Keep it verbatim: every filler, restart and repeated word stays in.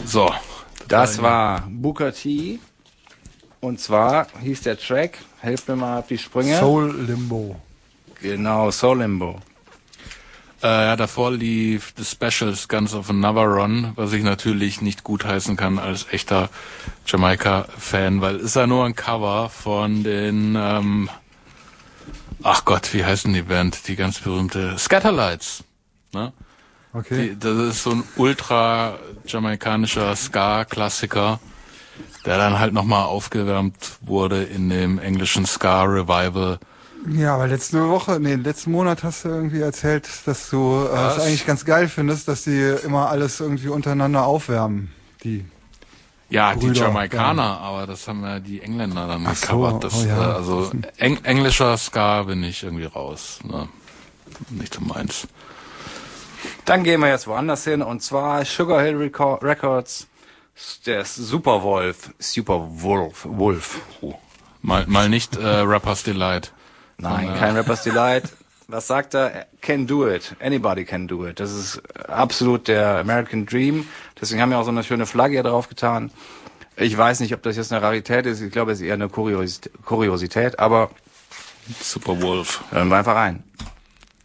So. Das war Booker T. Und zwar hieß der Track, helft mir mal auf die Sprünge. Soul Limbo. Genau, Soul Limbo. Äh, ja, davor lief The Specials Guns of Another Run, was ich natürlich nicht gutheißen kann als echter Jamaika-Fan, weil ist ja nur ein Cover von den, ähm, ach Gott, wie heißen die Band? Die ganz berühmte Scatterlights. Ne? Okay. Die, das ist so ein ultra jamaikanischer Ska-Klassiker, der dann halt nochmal aufgewärmt wurde in dem englischen Ska-Revival. Ja, aber letzte Woche, nee, letzten Monat hast du irgendwie erzählt, dass du äh, es eigentlich ganz geil findest, dass die immer alles irgendwie untereinander aufwärmen. Die Ja, Brüder, die Jamaikaner, ja. Aber das haben ja die Engländer dann Ach so, gecovert. Das, oh ja, äh, also das ist eng, englischer Ska bin ich irgendwie raus. Ne? Nicht so meins. Dann gehen wir jetzt woanders hin und zwar Sugar Hill Reco- Records, der Superwolf, Superwolf, Wolf. Oh. Mal, mal nicht äh, Rappers Delight. Nein, Sondern, kein Rapper's Delight. Was sagt er? Can do it. Anybody can do it. Das ist absolut der American Dream. Deswegen haben wir auch so eine schöne Flagge hier drauf getan. Ich weiß nicht, ob das jetzt eine Rarität ist. Ich glaube, es ist eher eine Kuriosität, Kuriosität aber Superwolf. hören wir einfach rein.